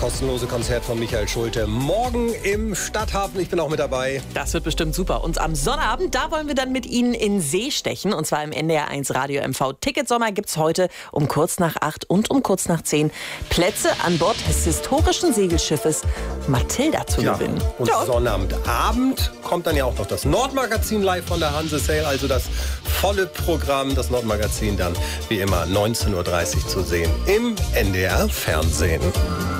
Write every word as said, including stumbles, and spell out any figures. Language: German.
kostenlose Konzert von Michael Schulte. Morgen im Stadthafen. Ich bin auch mit dabei. Das wird bestimmt super. Und am Sonnabend, da wollen wir dann mit Ihnen in See stechen. Und zwar im N D R eins Radio M V. Ticketsommer gibt es heute um kurz nach acht und um kurz nach zehn Plätze an Bord des historischen Segelschiffes Matilda zu Ja. gewinnen. Und Ja. Sonnabendabend kommt dann ja auch noch das Nordmagazin live von der Hanse Sail. Also das volle Programm, das Nordmagazin dann wie immer neunzehn Uhr dreißig zu sehen im N D R Fernsehen.